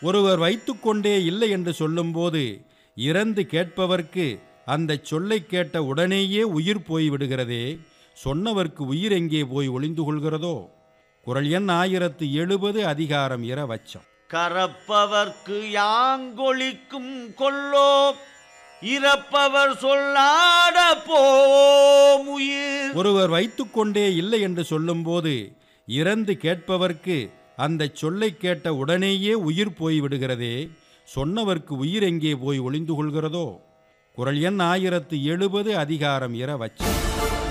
ஒருவர் வைத்துக்கொண்டே இல்லை என்று சொல்லும்போது இறந்து கேட்பவர்க்கு அந்த சொல்லை கேட்ட உடனேயே உயிர் போய்விடுகிறதே, சொன்னவர்க்கு உயிர் எங்கே போய் ஒளிந்து கொள்கிறதோ? குறள் எண் 1070 அதிகாரம் இரவச்சம். கரப்பவர்க்கு யாங்கொழிக்கும் கொல்லோ, இறப்பவர் சொல்லாட போம் உயிர். ஒருவர் வைத்துக்கொண்டே இல்லை என்று சொல்லும்போது இறந்து கேட்பவர்க்கு அந்த சொல்லை கேட்ட உடனேயே உயிர் போய்விடுகிறதே, சொன்னவர்க்கு உயிர் எங்கே போய் ஒளிந்து கொள்கிறதோ? குறள் எண் 1070 அதிகாரம் இரவச்சம்.